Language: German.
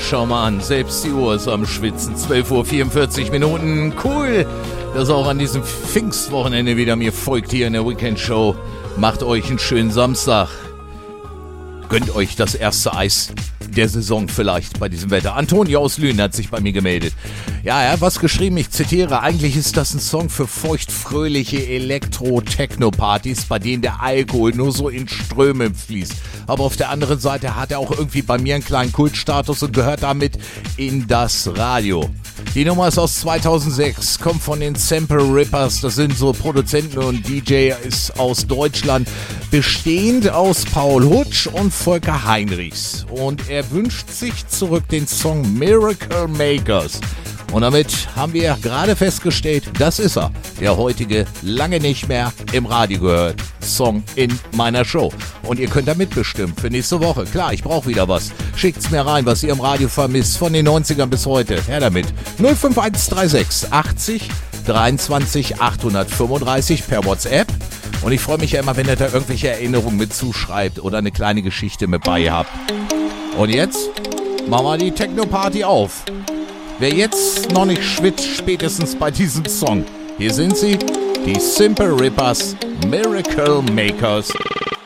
schau mal an, selbst die Uhr ist am Schwitzen. 12:44 Uhr. Cool, dass auch an diesem Pfingstwochenende wieder mir folgt hier in der Weekend-Show. Macht euch einen schönen Samstag. Gönnt euch das erste Eis der Saison vielleicht bei diesem Wetter. Antonio aus Lünen hat sich bei mir gemeldet. Ja, er hat was geschrieben, ich zitiere, eigentlich ist das ein Song für feuchtfröhliche Elektro-Techno-Partys, bei denen der Alkohol nur so in Strömen fließt. Aber auf der anderen Seite hat er auch irgendwie bei mir einen kleinen Kultstatus und gehört damit in das Radio. Die Nummer ist aus 2006, kommt von den Sample Rippers, das sind so Produzenten und DJ, ist aus Deutschland, bestehend aus Paul Hutsch und Volker Heinrichs. Und er wünscht sich zurück den Song Miracle Makers. Und damit haben wir gerade festgestellt, das ist er, der heutige lange nicht mehr im Radio gehört Song in meiner Show. Und ihr könnt da mitbestimmen für nächste Woche. Klar, ich brauche wieder was. Schickt's mir rein, was ihr im Radio vermisst, von den 90ern bis heute. Her damit. 05136 80 23 835 per WhatsApp. Und ich freue mich ja immer, wenn ihr da irgendwelche Erinnerungen mit zuschreibt oder eine kleine Geschichte mit bei habt. Und jetzt machen wir die Techno-Party auf. Wer jetzt noch nicht schwitzt, spätestens bei diesem Song. Hier sind sie, die Simple Rippers, Miracle Makers.